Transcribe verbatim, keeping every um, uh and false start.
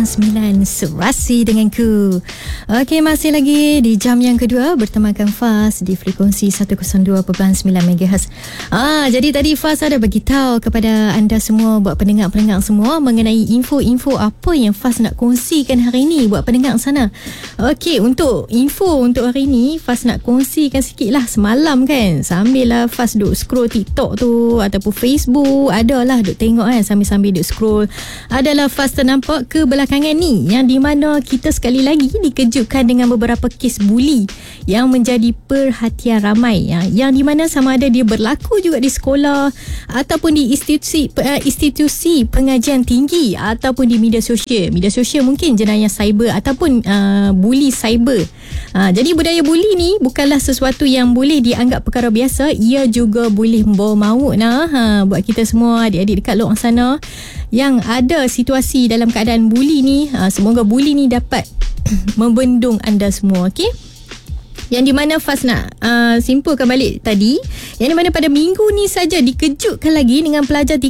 sembilan Serasi denganku. Okey, masih lagi di jam yang kedua bertemakan Faz di frekuensi seratus dua perpuluhan sembilan megahertz. Ah, jadi tadi Faz ada bagi tahu kepada anda semua, buat pendengar-pendengar semua, mengenai info-info apa yang Faz nak kongsikan hari ini buat pendengar sana. Okey, untuk info untuk hari ini Faz nak kongsikan sikit lah. Semalam kan, sambil lah Faz duk scroll TikTok tu ataupun Facebook, adalah duk tengok kan, sambil-sambil duk scroll, adalah Faz ternampak kebelakangan ni yang di mana kita sekali lagi dikejutkan dengan beberapa kes buli yang menjadi perhatian ramai, ya, yang di mana sama ada dia berlaku juga di sekolah ataupun di institusi uh, institusi pengajian tinggi ataupun di media sosial. Media sosial mungkin jenayah cyber ataupun uh, buli cyber. Uh, jadi budaya buli ni bukanlah sesuatu yang boleh dianggap perkara biasa, ia juga boleh membawa maut nah. Ha, buat kita semua adik-adik dekat luar sana yang ada situasi dalam keadaan buli ni, uh, semoga buli ni dapat membendung anda semua. Okey, yang di mana Faz nak uh, simpulkan balik tadi, yang di mana pada minggu ni saja dikejutkan lagi dengan pelajar